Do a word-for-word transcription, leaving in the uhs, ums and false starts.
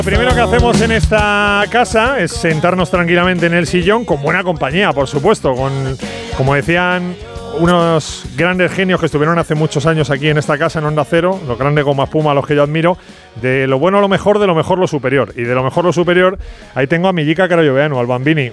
Lo primero que hacemos en esta casa es sentarnos tranquilamente en el sillón con buena compañía, por supuesto, con, como decían unos grandes genios que estuvieron hace muchos años aquí en esta casa, en Onda Cero, los grandes goma espuma a los que yo admiro, de lo bueno lo mejor, de lo mejor lo superior. Y de lo mejor lo superior, ahí tengo a Milika Craiovenu, al Bambini.